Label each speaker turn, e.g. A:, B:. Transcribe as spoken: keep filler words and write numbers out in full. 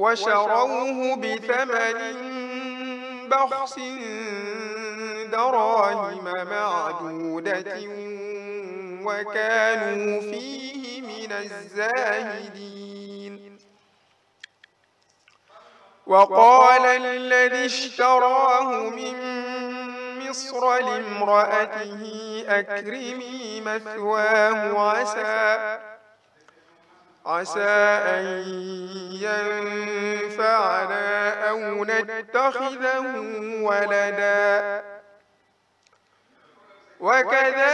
A: وشروه بثمن بخس دراهم معدودة وكانوا فيه من الزاهدين. وقال الذي اشتراه من مصر لامرأته أكرمي مثواه عسى عسى أن ينفعنا أو نتخذه ولدا وكذلك